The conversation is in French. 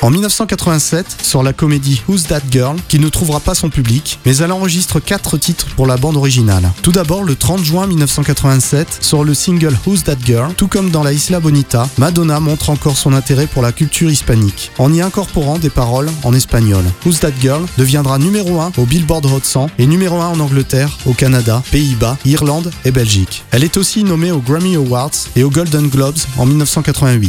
En 1987, sort la comédie Who's That Girl, qui ne trouvera pas son public, mais elle enregistre 4 titres pour la bande originale. Tout d'abord, le 30 juin 1987, sort le single Who's That Girl. Tout comme dans La Isla Bonita, Madonna montre encore son intérêt pour la culture hispanique, en y incorporant des paroles en espagnol. Who's That Girl deviendra numéro 1 au Billboard Hot 100 et numéro 1 en Angleterre, au Canada, Pays-Bas, Irlande et Belgique. Elle est aussi nommée aux Grammy Awards et aux Golden Globes en 1988.